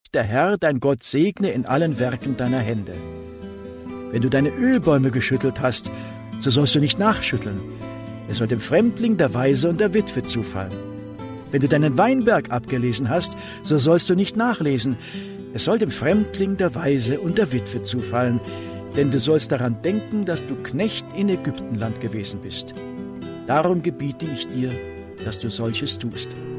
der Herr, dein Gott, segne in allen Werken deiner Hände. Wenn du deine Ölbäume geschüttelt hast, so sollst du nicht nachschütteln. Es soll dem Fremdling, der Waise und der Witwe zufallen. Wenn du deinen Weinberg abgelesen hast, so sollst du nicht nachlesen. Es soll dem Fremdling, der Waise und der Witwe zufallen, denn du sollst daran denken, dass du Knecht in Ägyptenland gewesen bist. Darum gebiete ich dir, dass du solches tust.